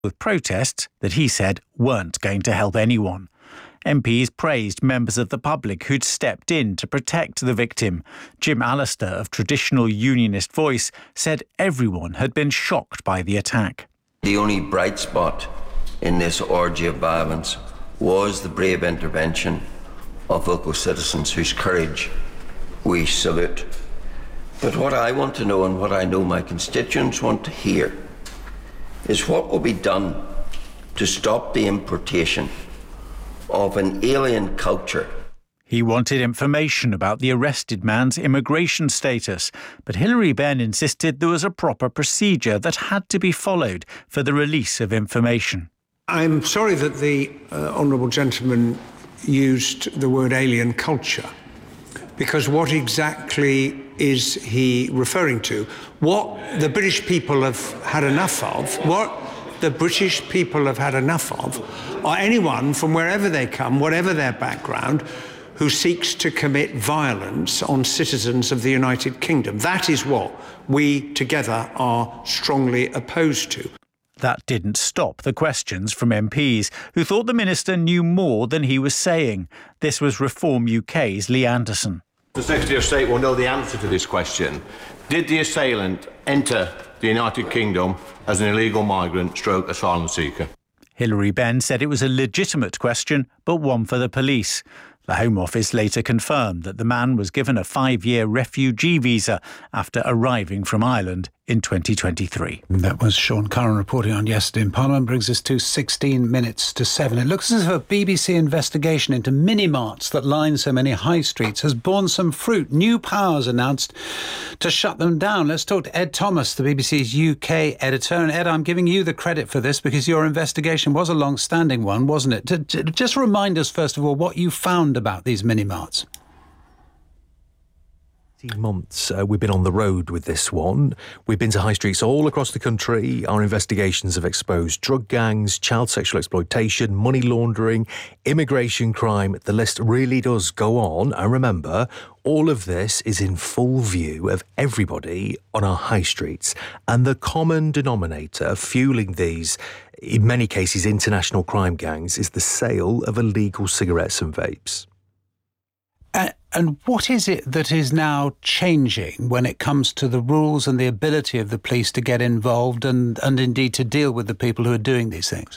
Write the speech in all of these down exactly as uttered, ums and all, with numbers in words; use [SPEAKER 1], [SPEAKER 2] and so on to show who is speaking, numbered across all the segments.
[SPEAKER 1] with protests that he said weren't going to help anyone. M Ps praised members of the public who'd stepped in to protect the victim. Jim Allister of Traditional Unionist Voice said everyone had been shocked by the attack.
[SPEAKER 2] The only bright spot in this orgy of violence was the brave intervention of local citizens whose courage we salute. But what I want to know, and what I know my constituents want to hear, is what will be done to stop the importation of an alien culture.
[SPEAKER 1] He wanted information about the arrested man's immigration status, but Hilary Benn insisted there was a proper procedure that had to be followed for the release of information.
[SPEAKER 3] I'm sorry that the uh, honourable gentleman used the word alien culture, because what exactly is he referring to? What the British people have had enough of, what the British people have had enough of, are anyone from wherever they come, whatever their background, who seeks to commit violence on citizens of the United Kingdom. That is what we together are strongly opposed to.
[SPEAKER 1] That didn't stop the questions from M Ps, who thought the minister knew more than he was saying. This was Reform U K's Lee Anderson.
[SPEAKER 4] The Secretary of State will know the answer to this question. Did the assailant enter the United Kingdom as an illegal migrant stroke asylum seeker?
[SPEAKER 1] Hilary Benn said it was a legitimate question, but one for the police. The Home Office later confirmed that the man was given a five-year refugee visa after arriving from Ireland in twenty twenty-three.
[SPEAKER 5] That was Sean Curran reporting on Yesterday in Parliament. Brings us to sixteen minutes to seven. It looks as if a B B C investigation into mini-marts that line so many high streets has borne some fruit. New powers announced to shut them down. Let's talk to Ed Thomas, the B B C's U K editor. And Ed, I'm giving you the credit for this because your investigation was a long-standing one, wasn't it? Just remind us, first of all, what you found about these mini-marts.
[SPEAKER 6] Months uh, we've been on the road with this one. We've been to high streets all across the country. Our investigations have exposed drug gangs, child sexual exploitation, money laundering, immigration crime. The list really does go on. And remember, all of this is in full view of everybody on our high streets. And the common denominator fueling these, in many cases, international crime gangs is the sale of illegal cigarettes and vapes.
[SPEAKER 5] Uh, and what is it that is now changing when it comes to the rules and the ability of the police to get involved and, and indeed to deal with the people who are doing these things?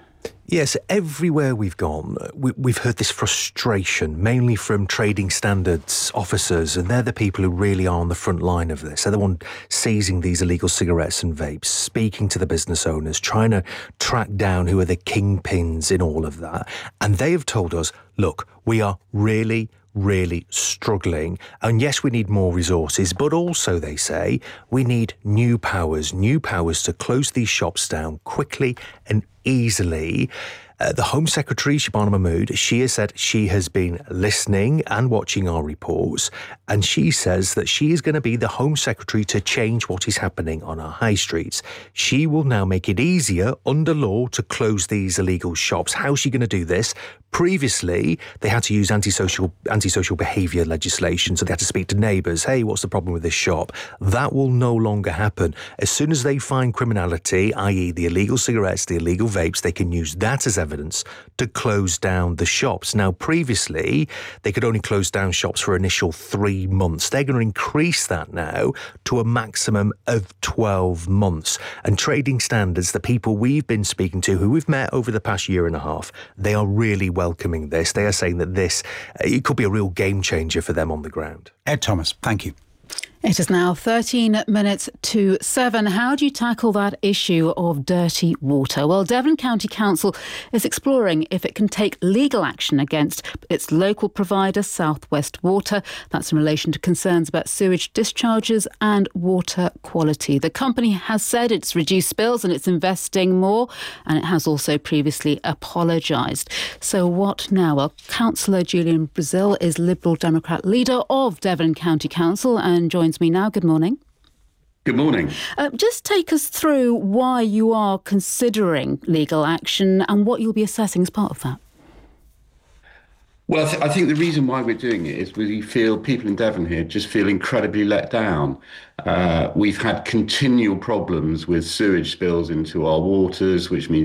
[SPEAKER 6] Yes, everywhere we've gone, we, we've heard this frustration, mainly from trading standards officers, and they're the people who really are on the front line of this. They're the one seizing these illegal cigarettes and vapes, speaking to the business owners, trying to track down who are the kingpins in all of that. And they have told us, look, we are really really struggling. And yes, we need more resources, but also, they say, we need new powers, new powers to close these shops down quickly and easily. Uh, the Home Secretary, Shabana Mahmood, she has said she has been listening and watching our reports, and she says that she is going to be the Home Secretary to change what is happening on our high streets. She will now make it easier under law to close these illegal shops. How is she going to do this? Previously, they had to use antisocial antisocial behaviour legislation, so they had to speak to neighbours. Hey, what's the problem with this shop? That will no longer happen. As soon as they find criminality, that is the illegal cigarettes, the illegal vapes, they can use that as evidence to close down the shops. Now, previously, they could only close down shops for initial three months. They're going to increase that now to a maximum of twelve months. And Trading Standards, the people we've been speaking to, who we've met over the past year and a half, they are really well welcoming this. They are saying that this, uh, it could be a real game changer for them on the ground.
[SPEAKER 5] Ed Thomas, thank you.
[SPEAKER 7] It is now thirteen minutes to seven. How do you tackle that issue of dirty water? Well, Devon County Council is exploring if it can take legal action against its local provider, South West Water. That's in relation to concerns about sewage discharges and water quality. The company has said it's reduced spills and it's investing more, and it has also previously apologised. So what now? Well, Councillor Julian Brazil is Liberal Democrat leader of Devon County Council and joins me now. Good morning.
[SPEAKER 8] Good morning.
[SPEAKER 7] Uh, just take us through why you are considering legal action and what you'll be assessing as part of that.
[SPEAKER 8] Well, I, th- I think the reason why we're doing it is we feel people in Devon here just feel incredibly let down. Uh, we've had continual problems with sewage spills into our waters, which means